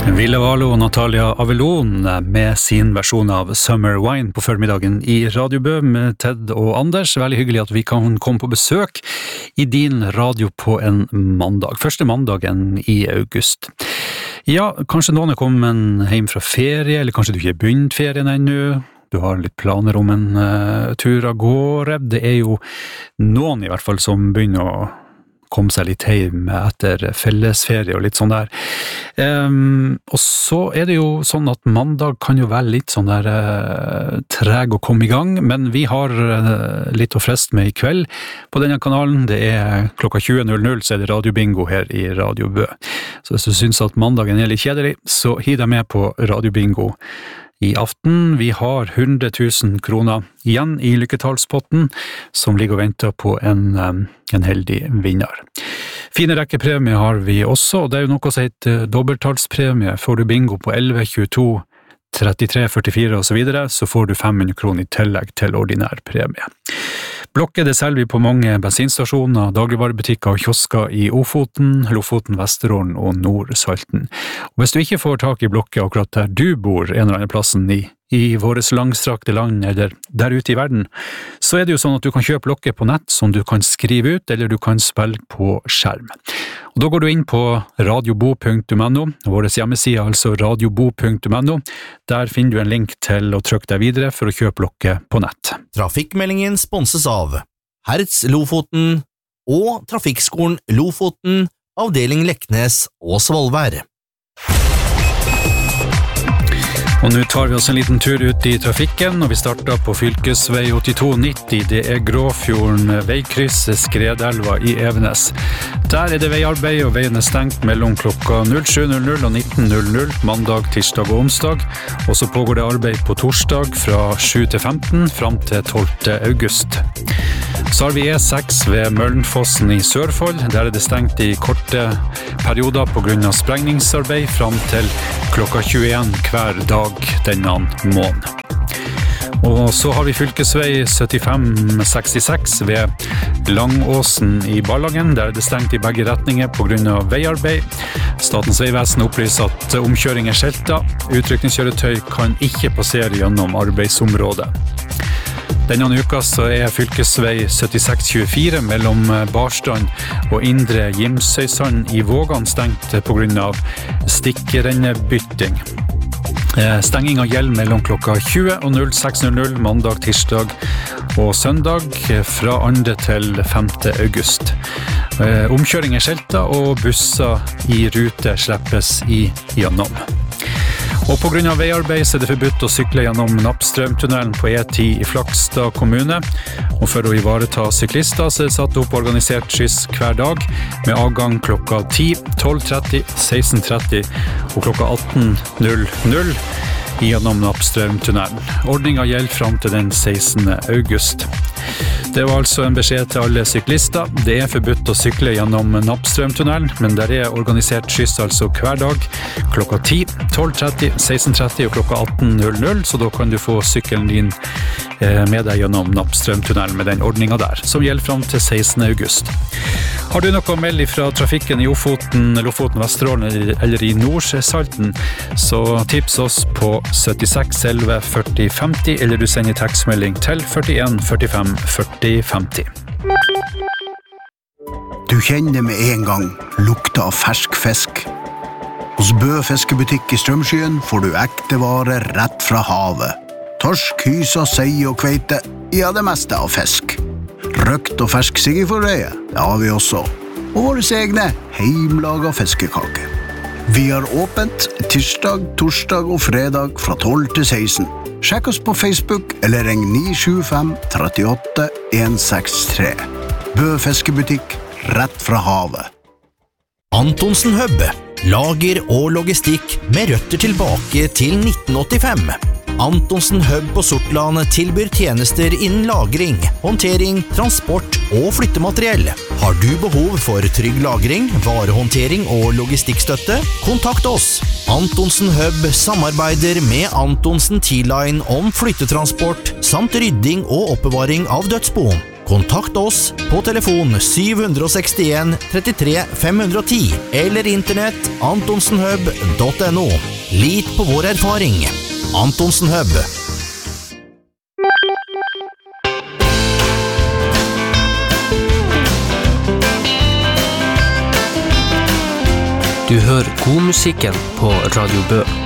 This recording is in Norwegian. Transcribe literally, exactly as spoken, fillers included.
Ville Valo og Natalia Avelon med sin versjon av Summer Wine på formiddagen i Radio Bø med Ted og Anders. Veldig hyggelig at vi kan komme på besøk i din radio på en mandag. Første mandagen i august. Ja, kanskje noen er kommet hjem fra ferie, eller kanskje du ikke har begynt ferien ennå. Du har litt planer om en uh, tur av gårde. Det er jo noen i hvert fall som begynner å komme seg litt hjem etter fellesferie og litt sånn der. Um, og så er det jo sånn at mandag kan jo være litt sånn der uh, treg å komme i gang, men vi har uh, litt å freste med i kveld på denne kanalen. Det er klokka tjue null null, så er det radiobingo her i Radio Bø. Så hvis du synes at mandagen er litt kjedelig, så hi deg med på radiobingo i aften. Vi har hundre tusen kroner igjen i lykketallspotten, som ligger og venter på en, en heldig vinner. Fine rekkepremie har vi også, og det er jo noe som heter dobbelttallspremie. Får du bingo på elleve, tjueto, trettitre, førtifire og så videre, så får du fem hundre kroner i tillegg til ordinær premie. Blokker det selger vi på mange bensinstasjoner, dagligvarebutikker og kiosker i Ofoten, Lofoten, Vesterålen og Nord-Salten. Og hvis du ikke får tak i blokker akkurat der du bor en eller annen plassen i, i våres langstrakte land eller der ute i verden, så er det jo sånn at du kan kjøpe blokker på nett som du kan skrive ut eller du kan spille på skjerm. Og da går du inn på radiobo punktum no, vår hjemmeside, altså radiobo punktum no. Der finner du en link til å trykke deg videre for å kjøpe blokker på nett. Trafikkmeldingen sponses av Hertz Lofoten og Trafikkskolen Lofoten, avdeling Leknes og Svolvær. Og nå tar vi oss en liten tur ut i trafikken, og vi starter på fylkesvei åttito nitti. Det er Gråfjorden veikryss, Skredelva i Evenes. Der er det veiarbeid, og veien er stengt mellom klokka sju null null og nitten null null, mandag, tirsdag og onsdag. Og så pågår det arbeid på torsdag fra sju til femten, fram til tolvte august. Så har vi E seks ved Møllenfossen i Sørfold. Der er det stengt i korte perioder på grunn av sprengningsarbeid, fram til klokka tjueen hver dag denne måneden. Og så har vi fylkesvei syttifem sekstiseks ved Langåsen i Ballangen. Der er det stengt i begge retninger på grunn av veiarbeid. Statens vegvesen opplyser at omkjøring er skjeltet. Utrykningskjøretøy kan ikke passere gjennom arbeidsområdet. Denne uka så er fylkesvei syttiseks tjuefire mellom Barstrand og Indre Gimsøysand i Vågan stengt på grunn av stikkrennebytting. Stenginga gjelder mellom klokka tjue og seks null null mandag, tirsdag og søndag fra andre til femte august. Omkjøring er skjeltet og busser i rute slippes i gjennom. Og på grunn av veiarbeid så er det forbudt å sykle gjennom Nappstrømtunnelen på E ti i Flakstad kommune. Og for å ivareta syklister så er det satt opp organisert skyss hver dag med avgang klokka ti, tolv tretti, seksten tretti og klokka atten null null gjennom Nappstrømtunnelen. Ordningen gjelder fram til den sekstende august. Det var altså en beskjed til alle syklister. Det er forbudt å sykle gjennom Nappstrømtunnelen, men der er organisert skyss altså hver dag klokka ti, tolv tretti, seksten tretti og klokka atten null null, så da kan du få sykkelen din med deg gjennom Nappstrømtunnelen med den ordningen der, som gjelder fram til sekstende august. Har du noe å melde fra trafikken i Ofoten, Lofoten, Vesterålen eller i Nord-Salten, så tips oss på syttiseks elleve førti femti, eller du sender tekstmelding til førtien førtifem førti femti. Du kjenner med en gang lukta av fersk fisk. Hos Bø fiskebutikk i Strømskyen får du ekte varer rett fra havet. Torsk, hysa, sei og kveite, ja det meste av fisk. Røkt og fersk siggeforreie, det har vi også. Og våre egne heimlaga fiskekaker. Vi har åpent tirsdag, torsdag og fredag fra tolv til seksten. Sjekk oss på Facebook eller ring ni sju fem tre åtte en seks tre. Bø fiskebutikk, rett fra havet. Antonsen Hub, lager og logistikk med røtter tilbake til nitten åttifem. Antonsen Hub på Sortland tilbyr tjenester innen lagring, håndtering, transport og flyttemateriell. Har du behov for trygg lagring, varehåndtering og logistikkstøtte? Kontakt oss. Antonsen Hub samarbeider med Antonsen T-Line om flyttetransport samt rydding og oppbevaring av dødsbo. Kontakt oss på telefon syv seks en, trettitre fem ti eller internett antonsenhub punktum no. Lit på vår erfaring. Antonsen Hub. Du hører godmusikken på Radio Bø.